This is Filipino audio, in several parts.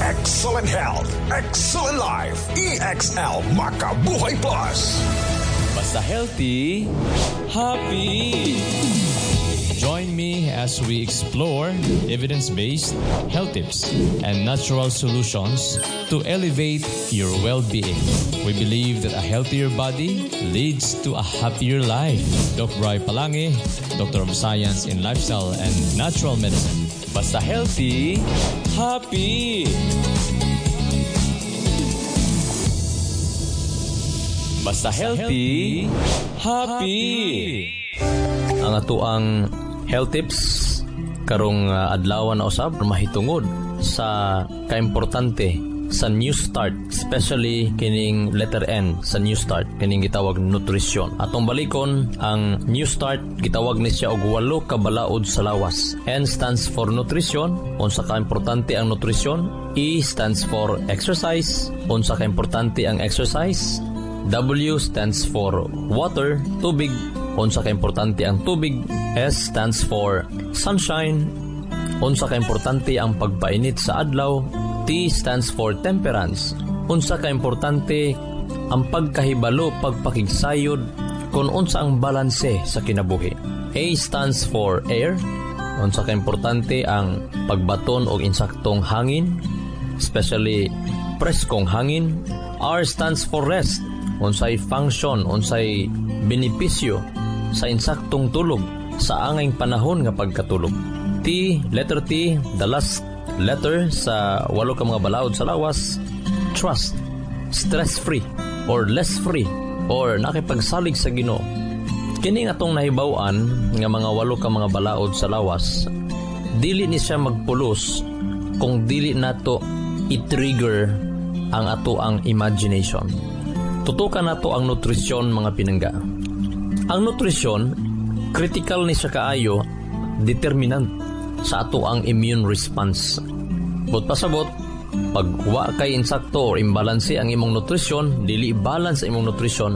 Excellent health, excellent life. EXL Makabuhay Plus. Basta healthy, happy. Join me as we explore evidence-based health tips and natural solutions to elevate your well-being. We believe that a healthier body leads to a happier life. Dr. Bri Palangi, Doctor of Science in Lifestyle and Natural Medicine. Basta healthy, happy. Basta healthy, happy. Ang atuang health tips karong adlaw na usab mahitungod sa kaimportante sa New Start, especially kining letter N sa New Start, kining gitawag nutrisyon. Atong balikon ang New Start, gitawag ni siya og 8 ka balaod sa lawas. N stands for nutrition, unsa ka importante ang nutrisyon. E stands for exercise, unsa ka importante ang exercise. W stands for water, tubig, unsa ka importante ang tubig. S stands for sunshine, unsa ka importante ang pagpainit sa adlaw. T stands for temperance, unsa ka importante ang pagkahibalo, pagpakigsayod, kung unsa ang balanse sa kinabuhi. A stands for air, unsa ka importante ang pagbaton og insaktong hangin, especially preskong hangin. R stands for rest, unsay function, unsay benepisyo sa insaktong tulog sa angayng panahon nga pagkatulog. Letter T, the last letter sa 8 ka mga balaod sa lawas. Trust, stress-free or less-free or nakipagsalig sa Ginoo. Kini atong nahibaw-an nga mga 8 ka mga balaod sa lawas, dili ni siya magpulos kung dili nato i-trigger ang ato ang imagination. Tutukan nato ang nutrisyon, mga pinangga. Ang nutrisyon, critical ni siya kaayo, determinant sa ato ang immune response. But pasabot, pag wa kay insakto or imbalanse ang imong nutrisyon, dili balance ang imong nutrisyon,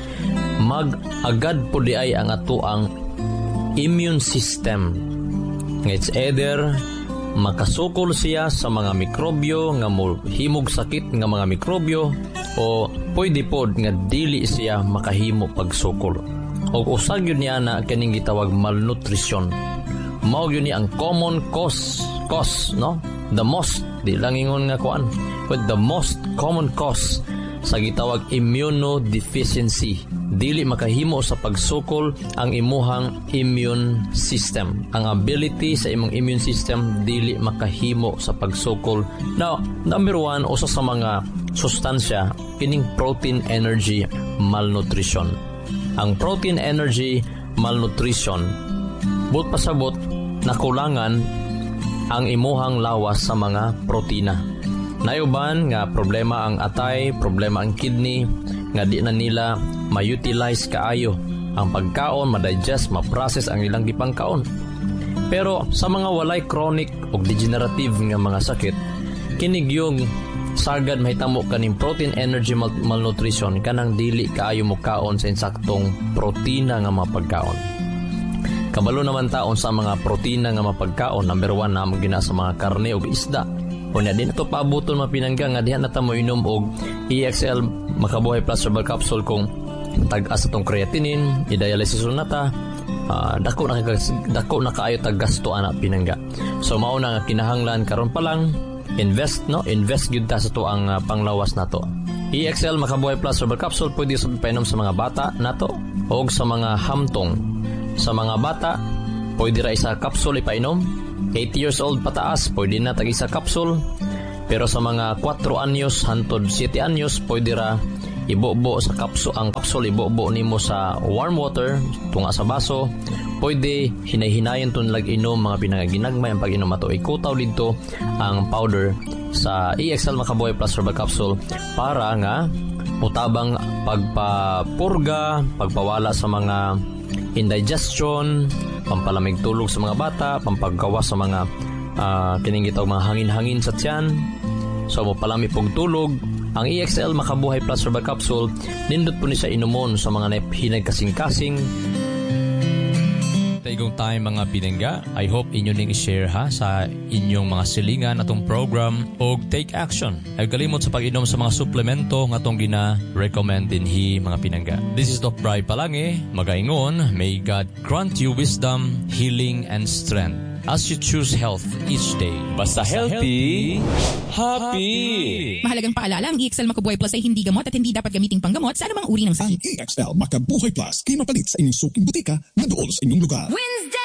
mag-agad po di ay ang ato ang immune system. It's either makasukol siya sa mga mikrobyo nga himog sakit nga mga mikrobyo, o pwede pod nga dili siya makahimo pagsukol. O usag yun niya na kining gitawag malnutrition. Mao yun ni ang common cause, no? The most, di lang ingon nga kuan, but the most common cause sa gitawag immunodeficiency. Dili makahimo sa pagsukol ang imuhang immune system. Ang ability sa imong immune system dili makahimo sa pagsukol. Now, number 1, usa sa mga sustansya kining protein energy malnutrition. Ang protein energy malnutrition, but pasabot nakulangan ang imuhang lawas sa mga protina. Nayuban nga problema ang atay, problema ang kidney, nga di na nila ma-utilize kaayo ang pagkaon, ma-digest, ma-process ang ilang gipangkaon. Pero sa mga walay chronic o degenerative nga mga sakit, kinig yung sagad mahitamo kaning protein energy malnutrition, kanang dili kaayo mo kaon sa insaktong protina nga mga pagkaon. Kabalo naman taon sa mga protina nga mapagkaon, number 1 na magina sa mga karne o isda. O na din ito paabuton mapinangga nga dihan nata mo inom og EXL Makabuhay Plus Herbal Capsule kung tag-as itong creatinine, i-dialysis nata, dako na kaayo tag-gasto ana pinangga. So mao na nga kinahanglan karon pa lang invest gyud ta sa to ang panglawas nato. EXL Makabuhay Plus Herbal Capsule pwede sa painom sa mga bata nato o sa mga hamtong. Sa mga bata, pwede ra isa kapsul ipainom. 8 years old pataas, pwede na tag isa kapsul. Pero sa mga 4 anyos hantod 7 anyos, pwede ra ibobo sa ang kapsul ibobo nimo sa warm water tunga sa baso. Pwede hinay-hinayon tun lag inom, mga pinangaginagmay ang pag-inom ato. Ikutaw dito ang powder sa EXL Makabuhay Plus Herbal Capsule para nga utabang pagpapurga, pagpawala sa mga indigestion, pampalamig tulog sa mga bata, pampagawas sa mga kining gitawag mga hangin-hangin sa tiyan. So mapalami pog tulog. Ang EXL Makabuhay Plus Herbal Capsule, nindot po ni siya inumon sa mga hinag kasing-kasing. igong time mga pinangga. I hope inyo ning i-share ha sa inyong mga silingan atong program o take action. Ay kalimot sa pag-inom sa mga suplemento nga atong gina-recommend dinhi mga pinangga. This is Doc Bri Palange. Magaingon, may God grant you wisdom, healing, and strength as you choose health each day. Basta healthy, happy! Mahalagang paalala, ang EXL Macabuhay Plus ay hindi gamot at hindi dapat gamiting panggamot sa anumang uri ng Ang sakit. EXL Macabuhay Plus, kay mapalit sa inyong suking butika na dool sa inyong lugar. Wednesday!